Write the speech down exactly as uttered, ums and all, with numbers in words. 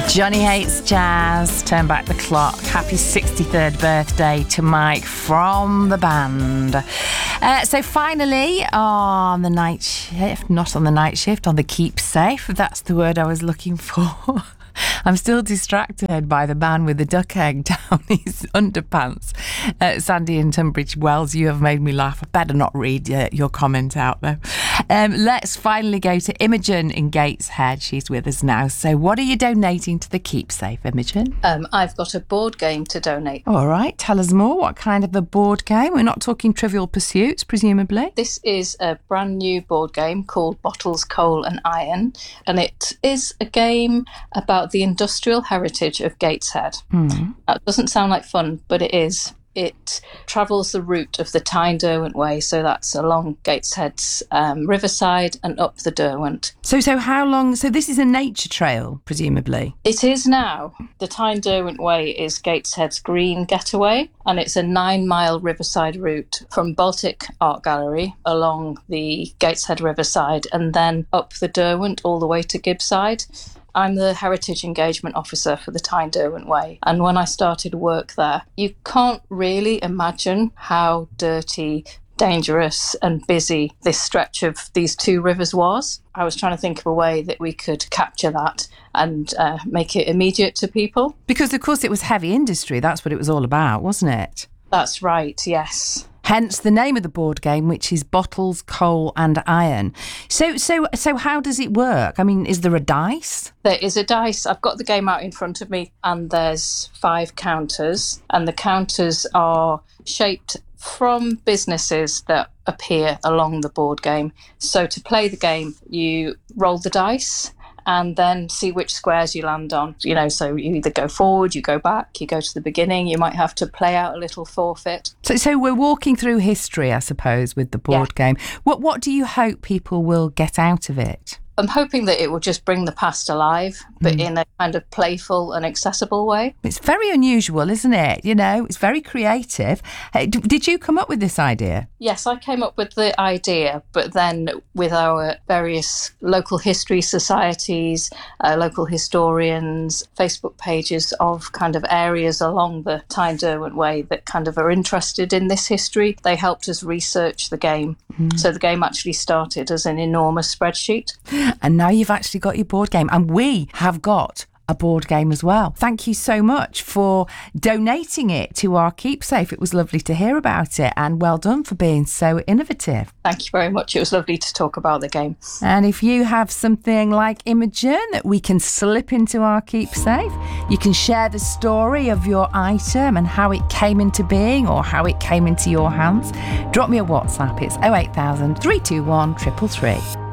Johnny Hates Jazz, Turn Back the Clock. Happy sixty-third birthday to Mike from the band. Uh, so finally, on the night shift, not on the night shift, on the keep safe, that's the word I was looking for. I'm still distracted by the man with the duck egg down his underpants. Uh, Sandy in Tunbridge Wells, you have made me laugh. I better not read uh, your comment out though. Um, let's finally go to Imogen in Gateshead. She's with us now. So what are you donating to the Keep Safe, Imogen? Um, I've got a board game to donate. All right, tell us more. What kind of a board game? We're not talking Trivial Pursuits, presumably. This is a brand new board game called Bottles, Coal and Iron, and it is a game about the industrial heritage of Gateshead. Mm. That doesn't sound like fun, but it is. It travels the route of the Tyne Derwent Way, so that's along Gateshead's um, riverside and up the Derwent. So, so how long? So this is a nature trail, presumably. It is now. The Tyne Derwent Way is Gateshead's green getaway, and it's a nine-mile riverside route from Baltic Art Gallery along the Gateshead riverside and then up the Derwent all the way to Gibbside. I'm the Heritage Engagement Officer for the Tyne Derwent Way, and when I started work there, you can't really imagine how dirty, dangerous and busy this stretch of these two rivers was. I was trying to think of a way that we could capture that and uh, make it immediate to people. Because, of course, it was heavy industry. That's what it was all about, wasn't it? That's right, yes. Hence the name of the board game, which is Bottles, Coal and Iron. So so, so how does it work? I mean, is there a dice? There is a dice. I've got the game out in front of me and there's five counters. And the counters are shaped from businesses that appear along the board game. So to play the game, you roll the dice and then see which squares you land on. You know, so you either go forward, you go back, you go to the beginning, you might have to play out a little forfeit. So so we're walking through history, I suppose, with the board yeah. game. What what do you hope people will get out of it? I'm hoping that it will just bring the past alive, but mm. in a kind of playful and accessible way. It's very unusual, isn't it? You know, it's very creative. Hey, d- did you come up with this idea? Yes, I came up with the idea, but then with our various local history societies, uh, local historians, Facebook pages of kind of areas along the Tyne Derwent Way that kind of are interested in this history, they helped us research the game. Mm. So the game actually started as an enormous spreadsheet. And now you've actually got your board game. And we have got a board game as well. Thank you so much for donating it to our Keep Safe. It was lovely to hear about it, and well done for being so innovative. Thank you very much. It was lovely to talk about the game. And if you have something like Imogen that we can slip into our Keep Safe, you can share the story of your item and how it came into being or how it came into your hands. Drop me a WhatsApp. It's oh eight thousand, three two one, three three three.